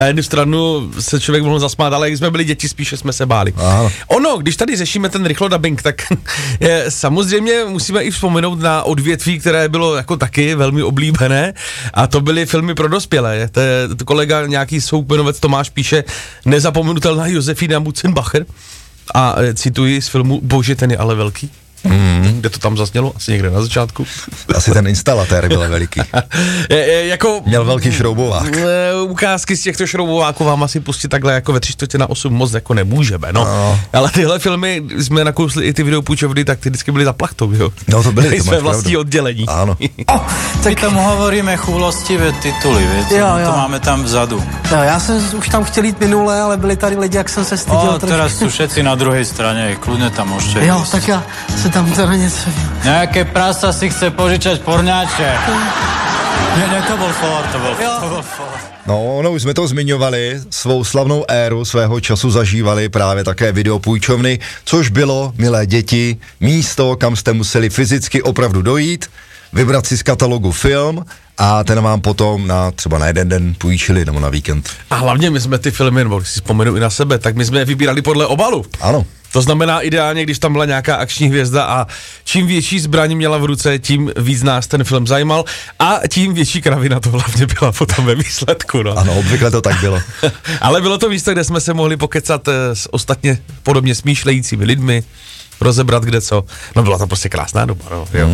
Na jednu stranu se člověk mohl zasmát, ale jak jsme byli děti, spíše jsme se báli. Aha. Ono, když tady řešíme ten rychlodubbing, tak samozřejmě musíme i vzpomenout na odvětví, které bylo jako taky velmi oblíbené, a to byly filmy pro dospělé. To kolega nějaký soukmenovec Tomáš píše nezapomenutelná Josefína Mutzenbacher a cituji z filmu Bože, ten je ale velký. Kde to tam zaznělo? Asi někde na začátku. Asi ten instalatér byl veliký. Měl velký šroubovák. Ukázky z těchto šroubováků vám asi pustit takhle jako ve 7:45 moc jako nemůžeme, no. Ale tyhle filmy jsme nakousli i ty videopůjčovny, tak ty vždycky byly za plachtou, jo. No to byly, to jsme vlastní oddělení. Áno. Tak tomu hovoríme chulostivé tituly, viete? Jo. To máme tam vzadu. Jo, já jsem už tam chtěl jít minule, ale byli tady lidi, jak jsem se styděl. Teraz sú všetci na druhej strane, kľudne tam môžete Jo, ísť. tak já se tam teda něco... Nejaké prasa si chce požičať porňáče. Ne, to bol for. No, už jsme to zmiňovali, svou slavnou éru svého času zažívali právě také videopůjčovny, což bylo, milé děti, místo, kam jste museli fyzicky opravdu dojít, vybrat si z katalogu film a ten vám potom třeba na jeden den půjčili nebo na víkend. A hlavně my jsme ty filmy, nebo když si vzpomenu i na sebe, tak my jsme je vybírali podle obalu. Ano. To znamená ideálně, když tam byla nějaká akční hvězda a čím větší zbraň měla v ruce, tím víc nás ten film zajímal a tím větší kravina to hlavně byla potom ve výsledku, no. Ano, obvykle to tak bylo. Ale bylo to místo, kde jsme se mohli pokecat s ostatně podobně smýšlejícími lidmi, rozebrat kde co. No byla to prostě krásná doba, no. Jo.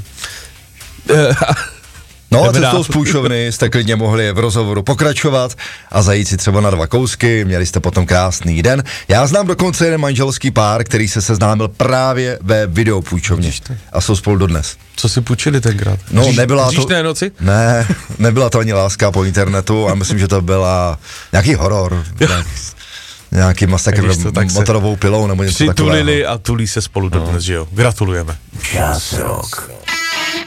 No a cestou z půjčovny jste klidně mohli v rozhovoru pokračovat a zajít si třeba na 2 kousky, měli jste potom krásný den. Já znám dokonce jeden manželský pár, který se seznámil právě ve videopůjčovně a jsou spolu dodnes. Co si půjčili tenkrát? No nebyla to... noci? Ne, nebyla to ani láska po internetu a myslím, že to byla nějaký horor. Nějaký masakr motorovou pilou nebo něco takového. Přitulili a tulí se spolu dodnes, že jo? Gratulujeme. Čas rock.